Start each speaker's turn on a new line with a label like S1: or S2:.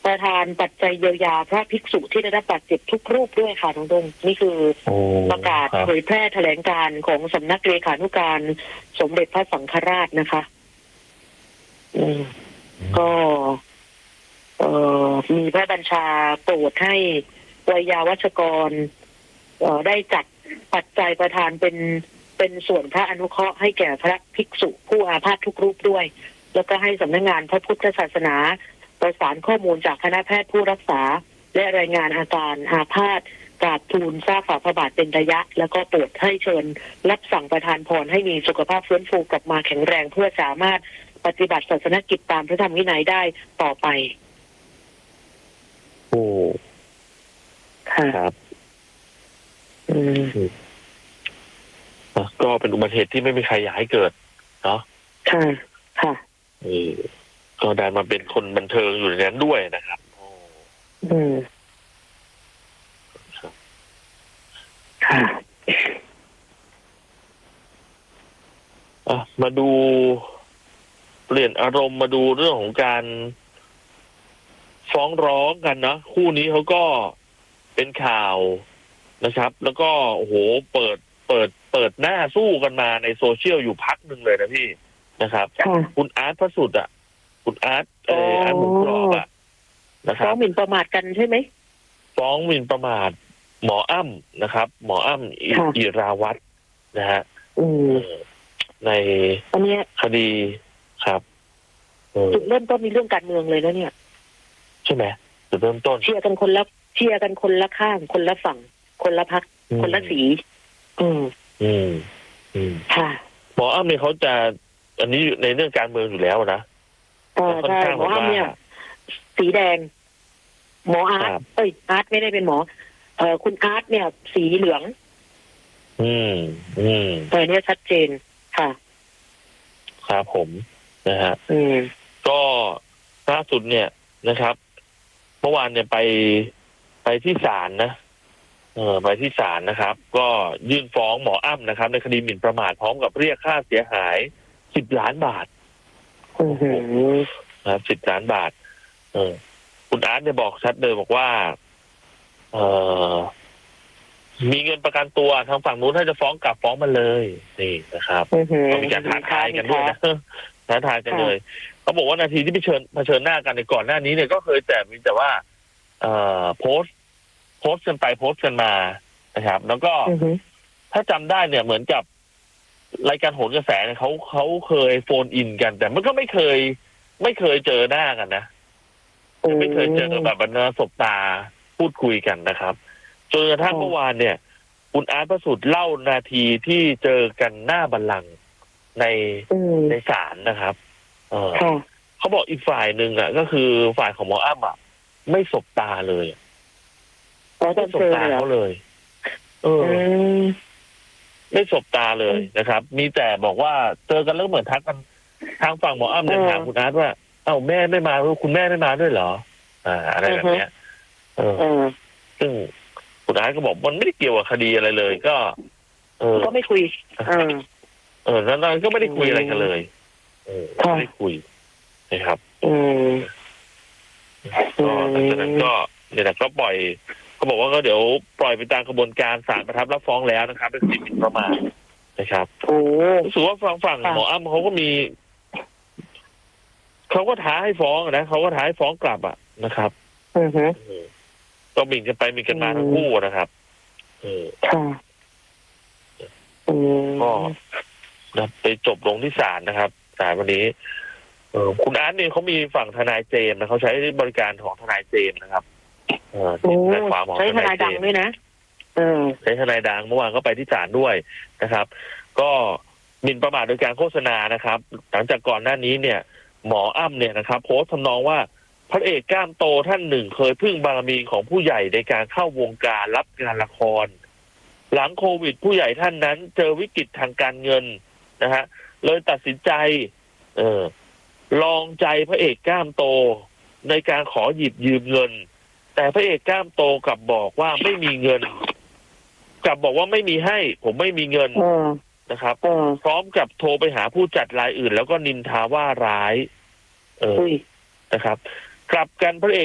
S1: ประธานปัจจัยเยียวยาพระภิกษุที่ได้รับบาดเจ็บทุกรูปด้วยค่ะน้องดงนี่คือประกาศเผยแพร่แถลงการณ์ของสำนักเลขานุการสมเด็จพระสังฆราชนะคะก็มีพระบัญชาโปรดให้วัยยาวัชกรได้จัดปัจจัยประทานเป็นส่วนพระอนุเคราะห์ให้แก่พระภิกษุผู้อาพาธทุกรูปด้วยแล้วก็ให้สำนักงานพระพุทธศาสนาประสานข้อมูลจากคณะแพทย์ผู้รักษาและรายงานอาการอาพาธกราบทูลทราบฝ่าพระบาทเป็นระยะแล้วก็โปรดให้เชิญรับสั่งประทานพรให้มีสุขภาพฟื้นฟูกลับมาแข็งแรงเพื่อสามารถปฏิบัติศาสนกิจตามพระธรรมวินัยได้ต่อไป
S2: โอ้ครับก็เป็นอุบัติเหตุที่ไม่มีใครอยากให้เกิดเนาะ
S1: ค่ะค่ะ
S2: ก็ได้มาเป็นคนบันเทิงอยู่ในนั้นด้วยนะครับ
S1: ค่ะ
S2: มาดูเปลี่ยนอารมณ์มาดูเรื่องของการฟ้องร้องกันนะคู่นี้เขาก็เป็นข่าวนะครับแล้วก็โอ้โหเปิดหน้าสู้กันมาในโซเชียลอยู่พักหนึ่งเลยนะพี่นะครับคุณอาร์ตพระสุดคุณอาร์ตหมูกรอบนะครับ
S1: ฟ้องหมิ่นประมาทกันใช่ไหม
S2: ฟ้องหมิ่นประมาทหมออ้ำนะครับหมออ้ำอิราวัตรนะฮะในคดีครับ
S1: จุดเริ่มต้นมีเรื่องการเมืองเลยนะเนี่ย
S2: ใช่ไหมจุดเริ่มต้น
S1: เชียร์กันคนละข้างคนละฝั่งคนละพรรคคนละสีค่ะ
S2: หมออ้ำเนี่ยเขาจะอันนี้ในเรื่องการเมืองอยู่แล้วนะ
S1: ใช่หมออ้ำเนี่ยสีแดงหมออาร์ตอาร์ตไม่ได้เป็นหมอคุณอาร์ตเนี่ยสีเหลืองแต่เนี้ยชัดเจนค่ะ
S2: ครับผมนะฮะก็ล่าสุดเนี่ยนะครับเมื่อวานเนี่ยไปที่ศาลนะไปที่ศาลนะครับก็ยื่นฟ้องหมออ้ำนะครับในคดีหมิ่นประมาทพร้อมกับเรียกค่าเสียหาย10 ล้านบาทนะครับ10 ล้านบาทคุณอาร์ตเนี่ยบอกชัดเลยบอกว่ามีเงินประกันตัวทางฝั่งนู้นถ้าจะฟ้องกลับฟ้องมาเลยนี่นะครับมีการท้าทายกันด้วยนะท้าทายกันเลยเขาบอกว่านาทีที่เผชิญหน้ากันในก่อนหน้านี้เนี่ยก็เคยแต่ว่าโพสต์กันไปโพสต์กันมานะครับแล้วก็ถ้าจำได้เนี่ยเหมือนกับรายการโหนกระแสเนี่ยเขาเคยโฟนอินกันแต่มันก็ไม่เคยเจอหน้ากันนะไม่เคยเจอแบบบรรณาสบตาพูดคุยกันนะครับจนกระทั่งเมื่อวานเนี่ยคุณอาร์ตพระสุดเล่านาทีที่เจอกันหน้าบัลลังก์ในศาลนะครับเขาบอกอีกฝ่ายหนึ่งก็คือฝ่ายของหมออ้ำไม่สบตาเลยไม่สบตาเขาเลยไม่สบตาเลยนะครับมีแต่บอกว่าเจอกันแล้วเหมือนทักกันทางฝั่งหมออ้ำเนี่ยถามคุณอาร์ตว่าเอ้าแม่ไม่มาคุณแม่ไม่มาด้วยเหรออะไรแบบเนี้ยซึ่งคุณอาร์ตก็บอกมันไม่ได้เกี่ยวกับคดีอะไรเลยก็
S1: ไม่คุย
S2: แล้วก็ไม่ได้คุยอะไรกันเลยไม่ได้คุยนะครับก็หลังจากนั้นก็เนี่ยนะก็ปล่อยเขาบอกว่าก็เดี๋ยวปล่อยไปตามกระบวนการศาลประทับรับฟ้องแล้วนะครับเป็นคดีหมิ่นประมาทนะครับรู้สึกว่าฝั่งหมออ้ำเขาก็มีเขาก็ท้าให้ฟ้องนะเขาก็ท้าให้ฟ้องกลับนะครับก็หมิ่นกันไปหมิ่นกันมาทั้งคู่นะครับก็ไปจบลงที่ศาลนะครับศาลวันนี้คุณอาร์ตเนี่ยเขามีฝั่งทนายเจมส์นะเขาใช้บริการของทนายเจมส์นะครับ
S1: ใช้ทนายดังด้วยนะ
S2: ใช้ทนายดังเมื่อวานก็ไปที่ศาลด้วยนะครับก็หมิ่นประมาทโดยการโฆษณานะครับหลังจากก่อนหน้านี้เนี่ยหมออ้ำเนี่ยนะครับโพสต์ทำนองว่าพระเอกกล้ามโตท่านหนึ่งเคยพึ่งบารมีของผู้ใหญ่ในการเข้าวงการรับงานละครหลังโควิดผู้ใหญ่ท่านนั้นเจอวิกฤตทางการเงินนะฮะเลยตัดสินใจลองใจพระเอกกล้ามโตในการขอหยิบยืมเงินแต่พระเอกกล้ามโตกลับบอกว่าไม่มีเงินกลับบอกว่าไม่มีให้ผมไม่มีเงินนะครับพร้อมกับโทรไปหาผู้จัดรายอื่นแล้วก็นินทาว่าร้ายนะครับกลับกันพระเอก